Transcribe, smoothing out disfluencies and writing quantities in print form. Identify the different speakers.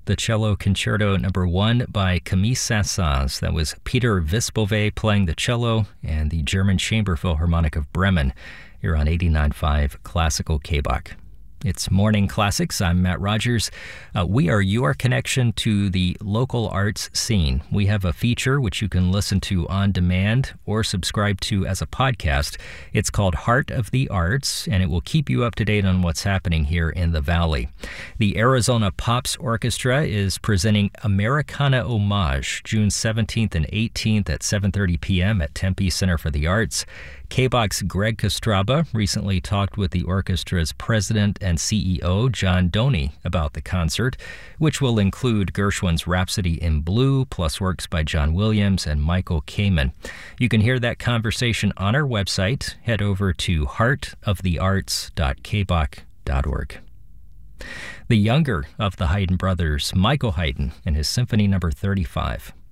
Speaker 1: the Cello Concerto No. 1 by Camille Saint-Saëns. That was Peter Vispove playing the cello and the German Chamber Philharmonic of Bremen here on 89.5 Classical KBOK. It's Morning Classics. I'm Matt Rogers. We are your connection to the local arts scene. We have a feature which you can listen to on demand or subscribe to as a podcast. It's called Heart of the Arts, and it will keep you up to date on what's happening here in the Valley. The Arizona Pops Orchestra is presenting Americana Homage June 17th and 18th at 7:30 p.m. at Tempe Center for the Arts. KBOK's Greg Kostraba recently talked with the orchestra's president and CEO, John Doney, about the concert, which will include Gershwin's Rhapsody in Blue, plus works by John Williams and Michael Kamen. You can hear that conversation on our website. Head over to heartofthearts.kbok.org. The younger of the Haydn brothers, Michael Haydn, and his Symphony No. 35.